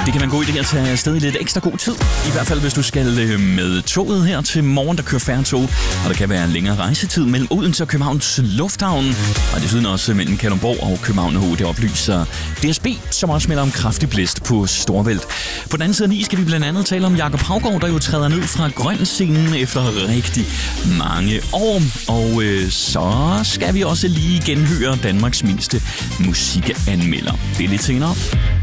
Det kan være en god idé at tage afsted i lidt ekstra god tid. I hvert fald, hvis du skal med toget her til morgen, der kører færre tog. Og der kan være en længere rejsetid mellem Odense og Københavns Lufthavn. Og desuden også mellem Kalundborg og København H. Det oplyser DSB, som også melder om kraftig blæst på Storvælt. På den anden side af 9 skal vi blandt andet tale om Jakob Haugaard, der jo træder ned fra grøn-scenen efter rigtig mange år. Og så skal vi også lige genhøre Danmarks mindste musikanmelder. Det er lidt senere.